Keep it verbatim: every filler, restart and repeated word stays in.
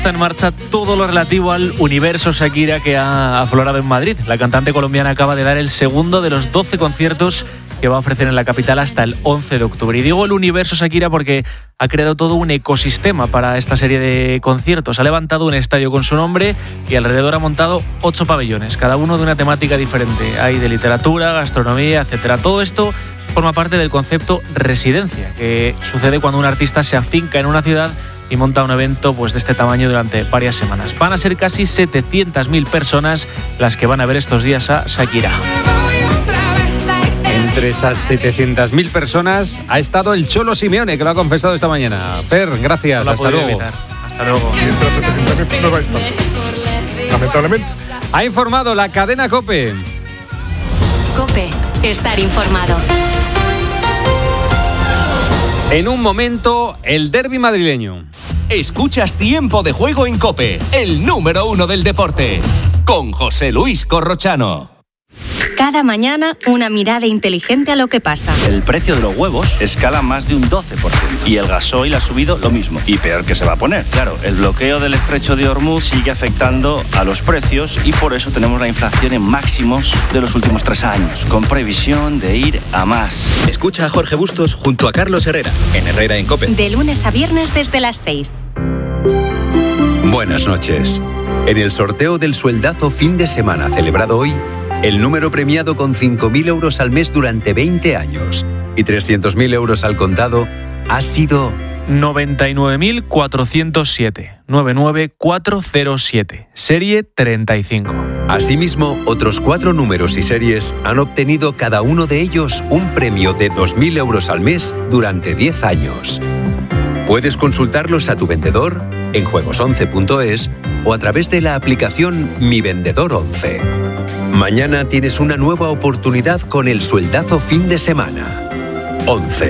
Está en marcha todo lo relativo al universo Shakira que ha aflorado en Madrid. La cantante colombiana acaba de dar el segundo de los doce conciertos que va a ofrecer en la capital hasta el once de octubre. Y digo el universo Shakira porque ha creado todo un ecosistema para esta serie de conciertos. Ha levantado un estadio con su nombre y alrededor ha montado ocho pabellones, cada uno de una temática diferente. Hay de literatura, gastronomía, etcétera. Todo esto forma parte del concepto residencia, que sucede cuando un artista se afinca en una ciudad y monta un evento pues, de este tamaño durante varias semanas. Van a ser casi setecientas mil personas las que van a ver estos días a Shakira. Entre esas setecientas mil personas ha estado el Cholo Simeone, que lo ha confesado esta mañana. Fer, gracias. No hasta luego. Evitar. Hasta luego. No va a estar. Lamentablemente. Ha informado la cadena COPE. COPE, estar informado. En un momento, el derbi madrileño. Escuchas Tiempo de Juego en COPE, el número uno del deporte, con José Luis Corrochano. Cada mañana, una mirada inteligente a lo que pasa. El precio de los huevos escala más de un doce por ciento y el gasoil ha subido lo mismo. Y peor que se va a poner. Claro, el bloqueo del estrecho de Hormuz sigue afectando a los precios y por eso tenemos la inflación en máximos de los últimos tres años, con previsión de ir a más. Escucha a Jorge Bustos junto a Carlos Herrera, en Herrera en COPE. De lunes a viernes desde las seis. Buenas noches. En el sorteo del sueldazo fin de semana celebrado hoy, el número premiado con cinco mil euros al mes durante veinte años y trescientos mil euros al contado ha sido noventa y nueve mil cuatrocientos siete. noventa y nueve mil cuatrocientos siete. Serie treinta y cinco. Asimismo, otros cuatro números y series han obtenido cada uno de ellos un premio de dos mil euros al mes durante diez años. Puedes consultarlos a tu vendedor en juegos once punto es o a través de la aplicación Mi Vendedor once. Mañana tienes una nueva oportunidad con el sueldazo fin de semana. once.